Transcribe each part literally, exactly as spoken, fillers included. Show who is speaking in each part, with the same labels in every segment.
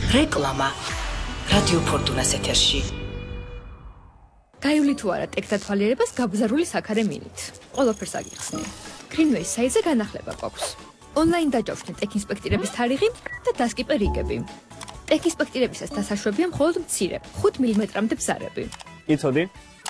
Speaker 1: რეკლამა რადიო ფორტუნას ეთერში.
Speaker 2: გაივლი თუ არა ტექთა თვალიერებას გაბზარული საქარე მინით. ყველაფერს აგიხსნი. Greenway საიტზე განახლება გვაქვს. Online დაჯავშნე ტექ ინსპექტირების თარიღი და დასკიპე რიგები. ტექ ინსპექტირებისას დასაშვებია მხოლოდ მცირე, ხუთ მილიმეტრამდე ბზარები.
Speaker 3: იცოდი?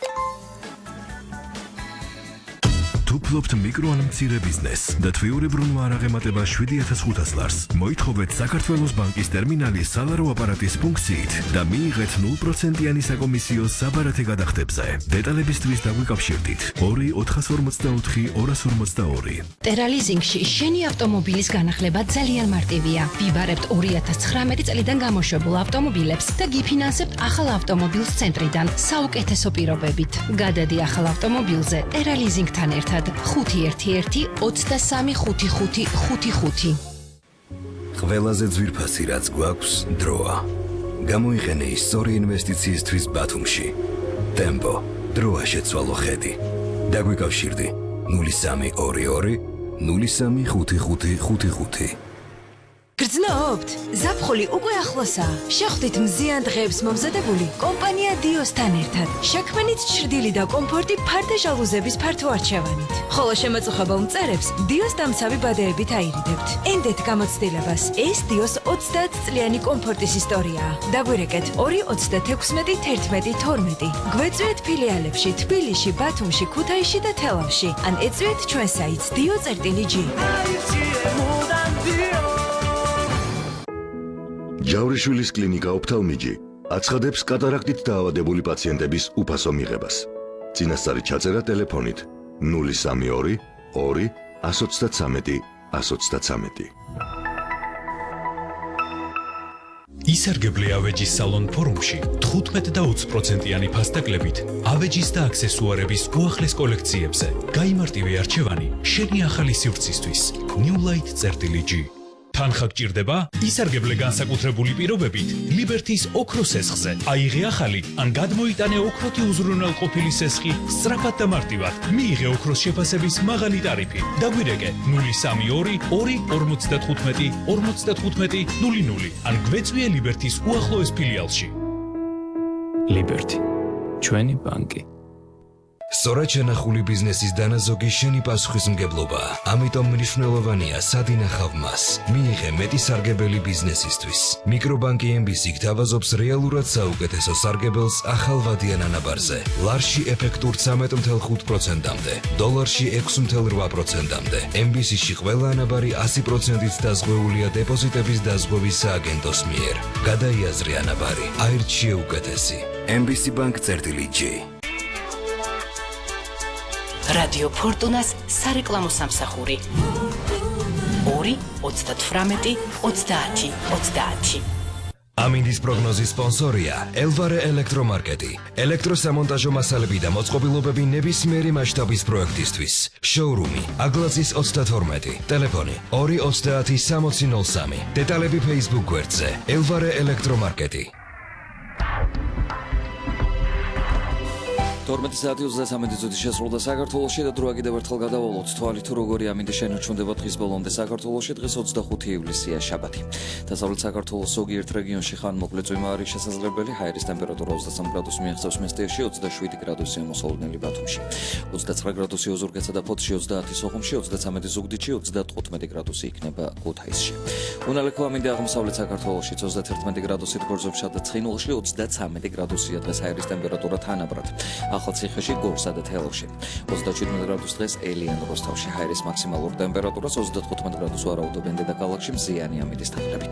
Speaker 4: თუ ფლობთ მიკრო ან მცირე ბიზნესს და თვიურებრუნვა არ აღემატება შვიდი ათას ხუთას ლარს, მოითხოვეთ საქართველოს ბანკის ტერმინალის სალარო აპარატის ფუნქციით და მიიღეთ ნულ პროცენტიანი საკომისიო საბარათე გადახდებზე. დეტალებისთვის დაგვიკავშირდით ორი ოთხას ორმოცდაოთხი ორას ორმოცდაორი.
Speaker 5: ტერალიზინგში შენი ავტომობილის განახლება ძალიან მარტივია. ვიბარებთ ორი ათას ცხრამეტი წლიდან გამოშვებულ ავტომობილებს და გიფინანსებთ ახალ ავტომობილს ცენტრიდან საუკეთესო პირობებით. გადადი ახალ ავტომობილზე ტერალიზინგთან ერთად. ხუთი ერთი ერთი ოცდასამი ხუთი ხუთი ხუთი ხუთი.
Speaker 6: ყველაზე ძვირფასი რაც გვაქვს დროა. გამოიყენე ის სწორი ინვესტიციისთვის ბათუმში. ტემპო, დროა შეცვალო ხედი. დაგვიკავშირდი ნული სამი ორი ორი ნული სამი ხუთი ხუთი ხუთი ხუთი.
Speaker 5: გრძნობთ? ზაფხული უკვე ახლოსაა. შეხვდით მზიან დღეებს მომზადებული კომპანია დიოსთან ერთად. შექმნით ჩრდილი და კომფორტი ფარდა ჟალუზების ფართო არჩევანით. ხოლო შემაწუხებელ მწერებს დიოს დამცავი ბადეებით აირიდებთ. ენდეთ გამოცდილებას. ეს დიოს ოცდაათ წლიანი კომფორტის ისტორიაა. დაგვირეკეთ ორი ოცდათექვსმეტი თერთმეტი თორმეტი. გვეწვიეთ ფილიალებში თბილისში, ბათუმში, ქუთაისში და თელავში. ან ეწვიეთ ჩვენ საიტს dio წერტილი ჯი.
Speaker 7: ჯავრიშვილის კლინიკა ოფთალმიჯი აცხადებს კატარაქტით დაავადებული პაციენტების უფასო მიღებას. წინასწარი ჩაწერა ტელეფონით ნული სამი ორი ორი ათს ოცდათვრამეტი ათს ოცდათვრამეტი.
Speaker 8: ისარგებლე ავეჯის სალონ ფორუმში თხუთმეტ და ოცი პროცენტიანი ფასდაკლებით ავეჯის და აქსესუარების უახლეს კოლექციებზე. გაიმარტივე არჩევანი შენი ახალი სივრცისთვის. New Light წერტილი ჯი. თანხა გჭირდება? ისარგებლე განსაკუთრებული პირობებით ლიბერთის ოქროს სესხზე. აიღე ახალი ან გადმოიტანე ოქროთი უზრუნველყოფილი სესხი სწრაფად და მარტივად. მიიღე ოქროს შეფასების მაღალი ტარიფი. დაგვირეკე ნული სამი ორი ორი ორმოცდათხუთმეტი ორმოცდათხუთმეტი ნული ნული ან გვეწვიე ლიბერთის უახლოეს ფილიალში.
Speaker 3: ლიბერთი, ჩვენი ბანკი.
Speaker 6: სწორად შენახული ბიზნესის დანაზოგი შენი პასუხისმგებლობაა. ამიტომ მნიშვნელოვანია სად ინახავ მას. მიიღე მეტი სარგებელი ბიზნესისთვის. მიკრობანკი ემ ბი სი გთავაზობს რეალურად საუკეთესო სარგებელს ახალ ვადიან ანაბარზე. ლარში ეფექტურ ცამეტ ათას ხუთი პროცენტამდე, დოლარში ექვსი ათას რვა პროცენტამდე. ემ ბი სი-ში ყველა ანაბარი ასი პროცენტით დაზღვეულია დეპოზიტების დაზღვევის სააგენტოს მიერ. გადაიაზრე ანაბარი, აირჩიე უკეთესი. ემ ბი სი ბანკ წერტილი ჯი.
Speaker 1: რადიო ფორტუნას სარეკლამო სამსახური ორი ოცდათვრამეტი ოცდაათი ოცდაათი.
Speaker 6: ამინდის პროგნოზის სპონსორია ელვარე ელექტრომარკეტი. ელექტროსამონტაჟო მასალები და მოწყობილობები ნებისმიერი მასშტაბის პროექტისთვის. შოურუმი აგლაცის ოცდათორმეტი. ტელეფონი ორი ოცდაათი სამოცი ნული სამი. დეტალები Facebook გვერდზე ელვარე ელექტრომარკეტი.
Speaker 9: თორმეტი საათი ოცდასამი მინუტი შესრულდა საქართველოში და დროა კიდევ ერთხელ გადავალოთ თვალი თუ როგორი ამინდი შენარჩუნდება დღის ბოლომდე საქართველოში. დღეს ოცდახუთი ივლისია შაბათი. დასავლეთ საქართველოს ზოგიერთ რეგიონში ხანმოკლე წვიმა არის შესაძლებელი. ჰაერის ტემპერატურა ოცდასამი გრადუსი მიაღწევს მესტიაში, ოცდაშვიდი გრადუსია მოსალოდნელი ბათუმში. ოცდაცხრა გრადუსი ოზურგეთსა და ფოთში, ოცდაათი სოხუმში, ოცდაცამეტი ზუგდიდში, ოცდათხუთმეტი გრადუსი იქნება ქუთაისში. უნალექო ამინდი აღმოსავლეთ საქართველოში ოცდაათერთმეტი გრადუსით, გორზოვსა და ცხინვალში ოცდაცამეტი გრადუსია დღეს ჰაერის ტემპერატურა თანაბრად. ახალციხეში, გორსა და თელავში. ოცდაჩვიდმეტი გრადუსი დღეს ელიან როსტოვში. ჰაერის მაქსიმალური ტემპერატურას ოცდათხუთმეტი გრადუსი ვარაუდობენ დედაქალაქში მზიანი ამინდის თანხლებით.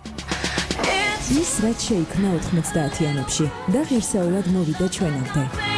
Speaker 10: ის რაც შეიქმნა ოთხმოცდაათიანებში და ღირსეულად მოვიდა ჩვენამდე.